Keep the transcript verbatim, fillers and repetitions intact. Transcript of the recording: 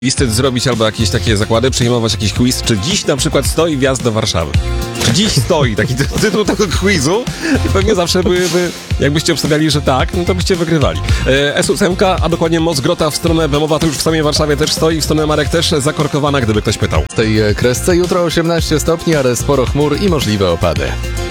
listy zrobić albo jakieś takie zakłady, przejmować jakiś quiz, czy dziś na przykład stoi wjazd do Warszawy. Czy dziś stoi, taki ty- tytuł tego quizu i pewnie zawsze by, by, jakbyście obstawiali, że tak, no to byście wygrywali. E, S ósem, a dokładnie Most Grota w stronę Bemowa, to już w samej Warszawie też stoi, w stronę Marek też zakorkowana, gdyby ktoś pytał. W tej kresce jutro osiemnaście stopni, ale sporo chmur i możliwe opady.